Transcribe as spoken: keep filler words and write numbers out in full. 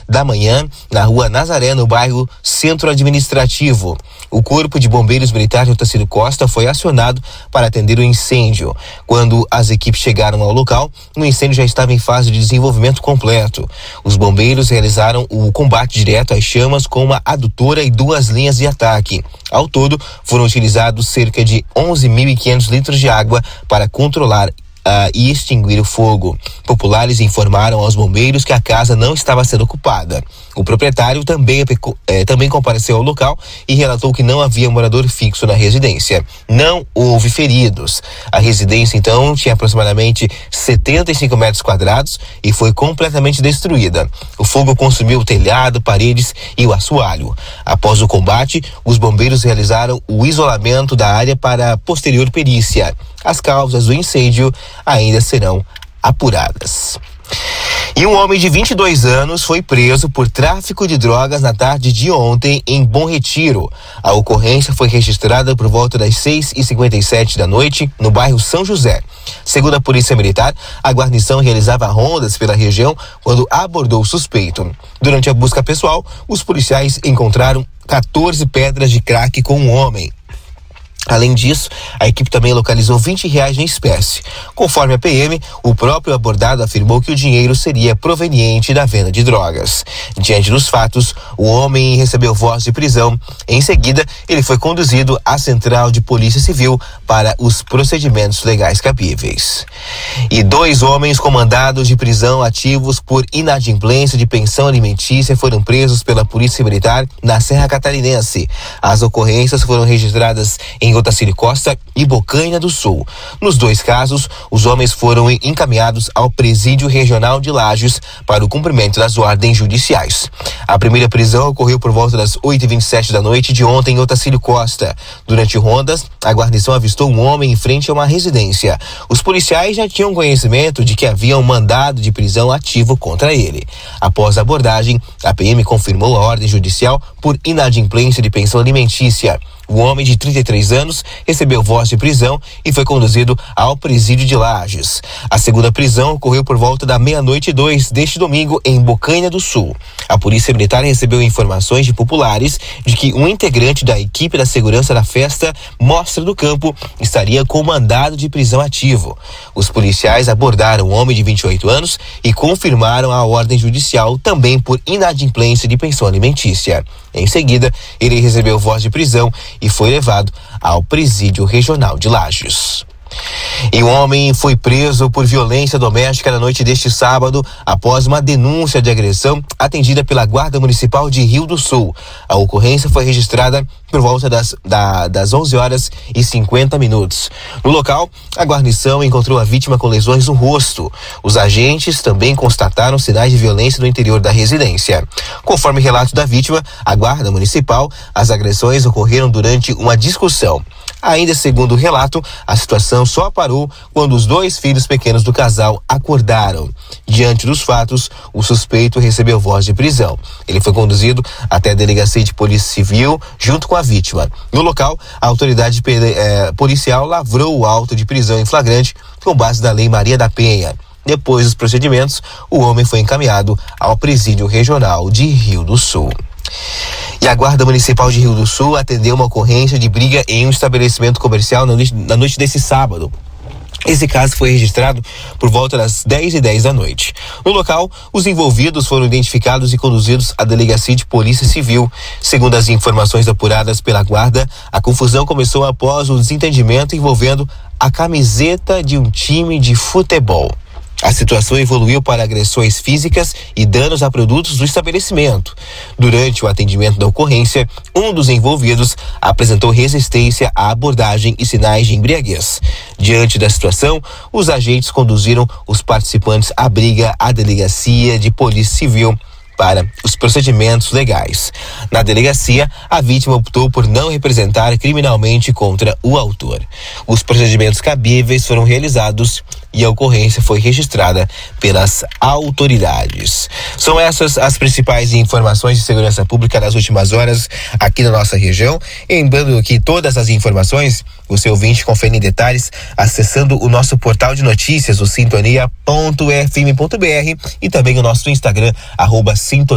da manhã, na rua Nazaré, no bairro Centro Administrativo. O Corpo de Bombeiros Militar de Otacílio Costa foi acionado para atender o incêndio. Quando as equipes chegaram ao local, o incêndio já estava em fase de desenvolvimento completo. Os bombeiros realizaram o combate direto às chamas com uma adutora e duas linhas de ataque. Ao todo, foram utilizados cerca de onze mil e quinhentos litros de água para controlar Uh, e extinguir o fogo. Populares informaram aos bombeiros que a casa não estava sendo ocupada. O proprietário também, eh, também compareceu ao local e relatou que não havia morador fixo na residência. Não houve feridos. A residência, então, tinha aproximadamente setenta e cinco metros quadrados e foi completamente destruída. O fogo consumiu o telhado, paredes e o assoalho. Após o combate, os bombeiros realizaram o isolamento da área para posterior perícia. As causas do incêndio ainda serão apuradas. E um homem de vinte e dois anos foi preso por tráfico de drogas na tarde de ontem em Bom Retiro. A ocorrência foi registrada por volta das seis e cinquenta e sete da noite no bairro São José. Segundo a Polícia Militar, a guarnição realizava rondas pela região quando abordou o suspeito. Durante a busca pessoal, os policiais encontraram quatorze pedras de crack com o homem. Além disso, a equipe também localizou vinte reais em espécie. Conforme a P M, o próprio abordado afirmou que o dinheiro seria proveniente da venda de drogas. Diante dos fatos, o homem recebeu voz de prisão. Em seguida, ele foi conduzido à Central de Polícia Civil para os procedimentos legais cabíveis. E dois homens com mandados de prisão ativos por inadimplência de pensão alimentícia foram presos pela Polícia Militar na Serra Catarinense. As ocorrências foram registradas em Otacílio Costa e Bocaina do Sul. Nos dois casos, os homens foram encaminhados ao Presídio Regional de Lages para o cumprimento das ordens judiciais. A primeira prisão ocorreu por volta das oito e vinte e sete da noite de ontem em Otacílio Costa. Durante rondas, a guarnição avistou um homem em frente a uma residência. Os policiais já tinham conhecimento de que havia um mandado de prisão ativo contra ele. Após a abordagem, a P M confirmou a ordem judicial por inadimplência de pensão alimentícia. O homem de trinta e três anos recebeu voz de prisão e foi conduzido ao presídio de Lages. A segunda prisão ocorreu por volta da meia-noite e dois deste domingo em Bocaina do Sul. A Polícia Militar recebeu informações de populares de que um integrante da equipe da segurança da festa Mostra do Campo estaria com mandado de prisão ativo. Os policiais abordaram o homem de vinte e oito anos e confirmaram a ordem judicial também por inadimplência de pensão alimentícia. Em seguida, ele recebeu voz de prisão e foi levado ao Presídio Regional de Lages. E um homem foi preso por violência doméstica na noite deste sábado após uma denúncia de agressão atendida pela Guarda Municipal de Rio do Sul. A ocorrência foi registrada por volta das, da, das onze horas e cinquenta minutos. No local, a guarnição encontrou a vítima com lesões no rosto. Os agentes também constataram sinais de violência no interior da residência. Conforme relato da vítima, a Guarda Municipal, as agressões ocorreram durante uma discussão. Ainda segundo o relato, a situação só parou quando os dois filhos pequenos do casal acordaram. Diante dos fatos, o suspeito recebeu voz de prisão. Ele foi conduzido até a delegacia de polícia civil junto com a vítima. No local, a autoridade eh, policial lavrou o auto de prisão em flagrante com base na Lei Maria da Penha. Depois dos procedimentos, o homem foi encaminhado ao Presídio Regional de Rio do Sul. E a Guarda Municipal de Rio do Sul atendeu uma ocorrência de briga em um estabelecimento comercial na noite, na noite desse sábado. Esse caso foi registrado por volta das dez e dez da noite. No local, os envolvidos foram identificados e conduzidos à delegacia de polícia civil. Segundo as informações apuradas pela guarda, a confusão começou após o desentendimento envolvendo a camiseta de um time de futebol. A situação evoluiu para agressões físicas e danos a produtos do estabelecimento. Durante o atendimento da ocorrência, um dos envolvidos apresentou resistência à abordagem e sinais de embriaguez. Diante da situação, os agentes conduziram os participantes à briga à delegacia de polícia civil para os procedimentos legais. Na delegacia, a vítima optou por não representar criminalmente contra o autor. Os procedimentos cabíveis foram realizados e a ocorrência foi registrada pelas autoridades. São essas as principais informações de segurança pública das últimas horas aqui na nossa região. Lembrando que todas as informações você ouvinte confere em detalhes acessando o nosso portal de notícias, o sintonia ponto f m ponto b r, e também o nosso Instagram, arroba sintonia.